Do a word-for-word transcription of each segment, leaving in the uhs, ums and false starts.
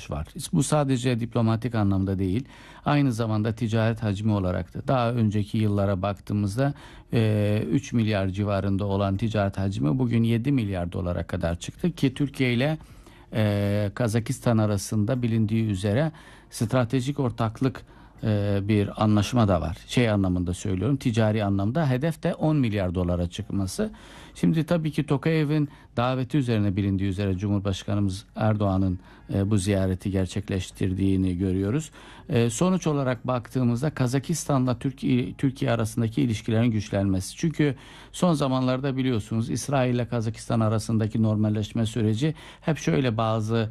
artış var. Bu sadece diplomatik anlamda değil, aynı zamanda ticaret hacmi olarak da daha önceki yıllara baktığımızda e, üç milyar civarında olan ticaret hacmi bugün yedi milyar dolara kadar çıktı ki Türkiye ile e, Kazakistan arasında bilindiği üzere stratejik ortaklık e, bir anlaşma da var. Şey anlamında söylüyorum, ticari anlamda hedef de on milyar dolara çıkması. Şimdi tabii ki Tokayev'in daveti üzerine bilindiği üzere Cumhurbaşkanımız Erdoğan'ın e, bu ziyareti gerçekleştirdiğini görüyoruz. E, sonuç olarak baktığımızda Kazakistan'la Türkiye, Türkiye arasındaki ilişkilerin güçlenmesi. Çünkü son zamanlarda biliyorsunuz İsrail ile Kazakistan arasındaki normalleşme süreci hep şöyle bazı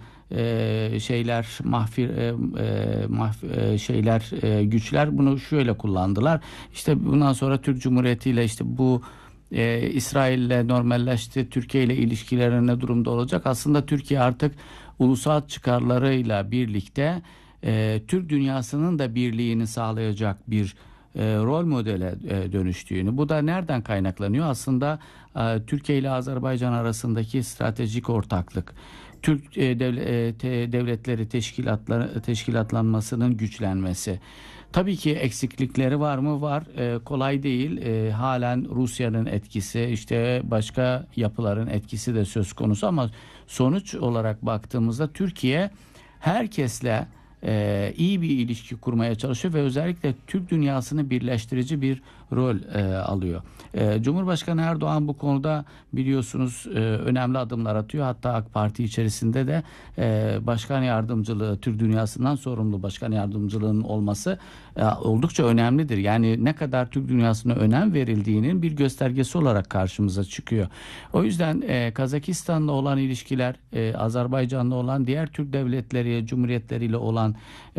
e, şeyler mahfir e, e, mahf, e, şeyler e, güçler bunu şöyle kullandılar. İşte bundan sonra Türk Cumhuriyeti ile işte bu Ee, İsrail ile normalleşti. Türkiye ile ilişkileri ne durumda olacak? Aslında Türkiye artık ulusal çıkarlarıyla birlikte e, Türk dünyasının da birliğini sağlayacak bir e, rol modele e, dönüştüğünü. Bu da nereden kaynaklanıyor? Aslında e, Türkiye ile Azerbaycan arasındaki stratejik ortaklık, Türk e, devle, e, te, devletleri teşkilatları teşkilatlanmasının güçlenmesi. Tabii ki eksiklikleri var mı? Var. Ee, kolay değil. Ee, halen Rusya'nın etkisi, işte başka yapıların etkisi de söz konusu ama sonuç olarak baktığımızda Türkiye herkesle e, iyi bir ilişki kurmaya çalışıyor ve özellikle Türk dünyasını birleştirici bir rol e, alıyor. E, Cumhurbaşkanı Erdoğan bu konuda biliyorsunuz e, önemli adımlar atıyor. Hatta AK Parti içerisinde de e, başkan yardımcılığı, Türk dünyasından sorumlu başkan yardımcılığının olması e, oldukça önemlidir. Yani ne kadar Türk dünyasına önem verildiğinin bir göstergesi olarak karşımıza çıkıyor. O yüzden e, Kazakistan'la olan ilişkiler, e, Azerbaycan'la olan diğer Türk devletleri, cumhuriyetleriyle olan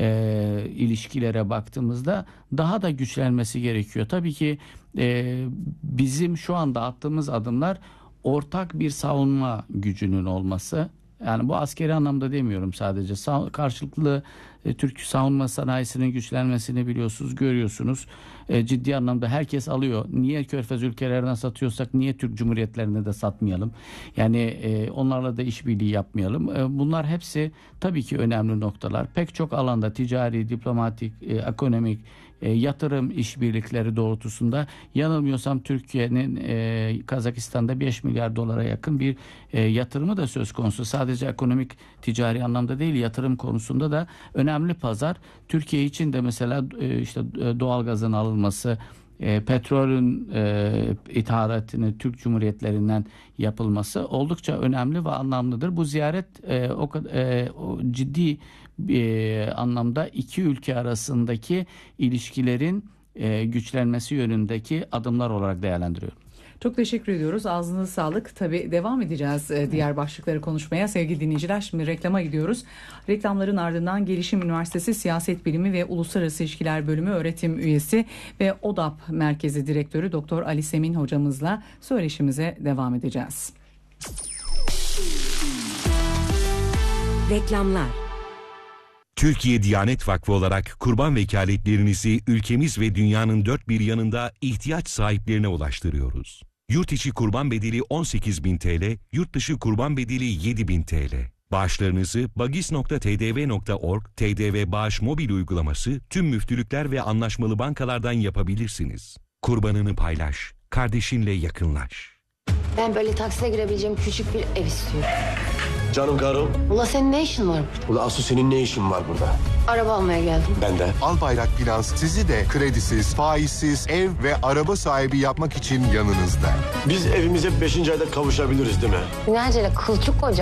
e, ilişkilere baktığımızda daha da güçlenmesi gerekiyor. Tabii ki e, bizim şu anda attığımız adımlar ortak bir savunma gücünün olması. Yani bu askeri anlamda demiyorum sadece. Sa- karşılıklı e, Türk savunma sanayisinin güçlenmesini biliyorsunuz, görüyorsunuz. E, ciddi anlamda herkes alıyor. Niye Körfez ülkelerine satıyorsak niye Türk Cumhuriyetlerine de satmayalım? Yani e, onlarla da işbirliği yapmayalım. E, bunlar hepsi tabii ki önemli noktalar. Pek çok alanda ticari, diplomatik, e, ekonomik, E, yatırım işbirlikleri doğrultusunda yanılmıyorsam Türkiye'nin e, Kazakistan'da beş milyar dolara yakın bir e, yatırımı da söz konusu. Sadece ekonomik ticari anlamda değil, yatırım konusunda da önemli pazar. Türkiye için de mesela e, işte e, doğalgazın alınması, E, petrolün e, ithalatını Türk Cumhuriyetlerinden yapılması oldukça önemli ve anlamlıdır. Bu ziyaret e, o, e, o ciddi e, anlamda iki ülke arasındaki ilişkilerin e, güçlenmesi yönündeki adımlar olarak değerlendiriyorum. Çok teşekkür ediyoruz. Ağzınıza sağlık. Tabii devam edeceğiz diğer başlıkları konuşmaya. Sevgili dinleyiciler, şimdi reklama gidiyoruz. Reklamların ardından Gelişim Üniversitesi Siyaset Bilimi ve Uluslararası İlişkiler Bölümü öğretim üyesi ve O D A P Merkezi Direktörü Doktor Ali Semin hocamızla söyleşimize devam edeceğiz. Reklamlar. Türkiye Diyanet Vakfı olarak kurban vekaletlerinizi ülkemiz ve dünyanın dört bir yanında ihtiyaç sahiplerine ulaştırıyoruz. Yurt içi kurban bedeli on sekiz bin T L, yurt dışı kurban bedeli yedi bin T L. Bağışlarınızı bagis nokta t d v nokta org, T D V Bağış mobil uygulaması, tüm müftülükler ve anlaşmalı bankalardan yapabilirsiniz. Kurbanını paylaş, kardeşinle yakınlaş. Ben böyle taksiye girebileceğim küçük bir ev istiyorum. Canım karım. Ula senin ne işin var? Ula Aslı senin ne işin var burada? Araba almaya geldim. Ben de. Albayrak Finans sizi de kredisiz, faizsiz ev ve araba sahibi yapmak için yanınızda. Biz evimize beşinci ayda kavuşabiliriz değil mi? Binlerceyle kılçık koca.